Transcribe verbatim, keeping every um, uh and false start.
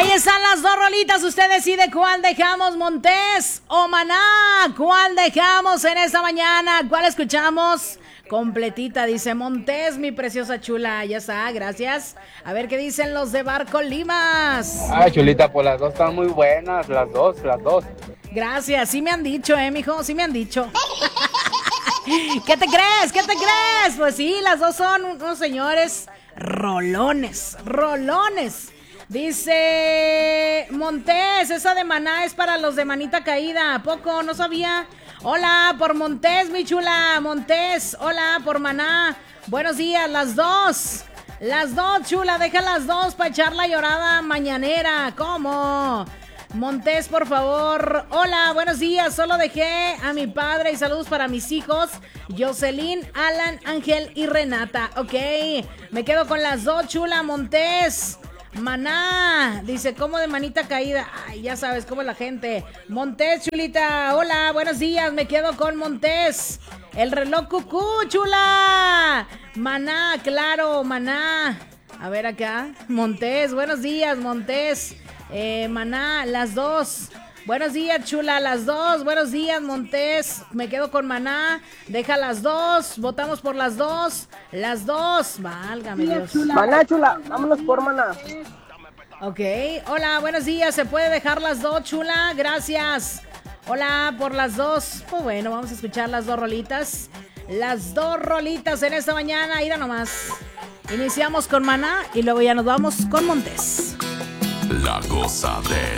Ahí están las dos rolitas. Usted decide cuál dejamos, Montés o Maná. ¿Cuál dejamos en esta mañana? ¿Cuál escuchamos? Completita, dice Montés, mi preciosa chula. Ya está, gracias. A ver qué dicen los de Barco Limas. Ay, chulita, pues las dos están muy buenas, las dos, las dos. Gracias, sí me han dicho, eh, mijo, sí me han dicho. ¿Qué te crees? ¿Qué te crees? Pues sí, las dos son unos señores rolones, rolones. Dice Montés, esa de Maná es para los de manita caída. ¿A poco? No sabía. Hola, por Montés, mi chula. Montés, hola, por Maná. Buenos días, las dos. Las dos, chula, deja las dos para echar la llorada mañanera. ¿Cómo? Montés, por favor. Hola, buenos días. Solo dejé a mi padre y saludos para mis hijos, Jocelyn, Alan, Ángel y Renata. Ok, me quedo con las dos, chula. Montés. Maná, dice, ¿cómo de manita caída? Ay, ya sabes cómo es la gente. Montés, chulita, hola, buenos días, me quedo con Montés. El reloj cucú, chula. Maná, claro, Maná. A ver acá, Montés, buenos días, Montés. Eh, Maná, las dos. Buenos días, chula, las dos. Buenos días, Montés. Me quedo con Maná. Deja las dos. Votamos por las dos. Las dos. Válgame Dios. Maná, chula. Vámonos por Maná. Ok. Hola, buenos días. ¿Se puede dejar las dos, chula? Gracias. Hola, por las dos. Pues bueno, vamos a escuchar las dos rolitas. Las dos rolitas en esta mañana. Mira nomás. Iniciamos con Maná y luego ya nos vamos con Montés. La Gozadera.